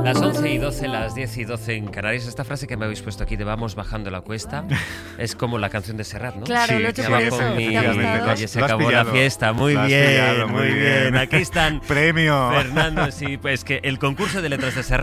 Las 11:12, las 10:12 en Canarias. Esta frase que me habéis puesto aquí de vamos bajando la cuesta es como la canción de Serrat, ¿no? Claro, lo he hecho por eso. Calle se acabó la fiesta. Muy bien, muy bien. Aquí están premio. Fernando, sí, pues que el concurso de letras de Serrat